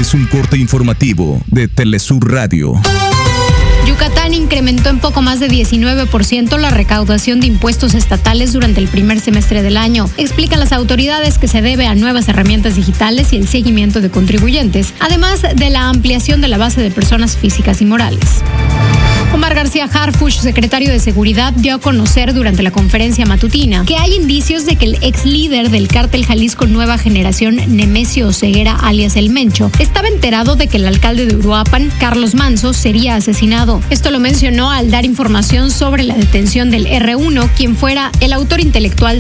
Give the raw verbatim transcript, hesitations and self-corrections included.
es un corte informativo de Telesur Radio. Yucatán incrementó en poco más de diecinueve por ciento la recaudación de impuestos estatales durante el primer semestre del año. Explican las autoridades que se debe a nuevas herramientas digitales y el seguimiento de contribuyentes, además de la ampliación de la base de personas físicas y morales. Omar García Harfuch, secretario de Seguridad, dio a conocer durante la conferencia matutina que hay indicios de que el ex líder del cártel Jalisco Nueva Generación, Nemesio Oseguera, alias El Mencho, estaba enterado de que el alcalde de Uruapan, Carlos Manzo, sería asesinado. Esto lo mencionó al dar información sobre la detención del erre uno, quien fuera el autor intelectual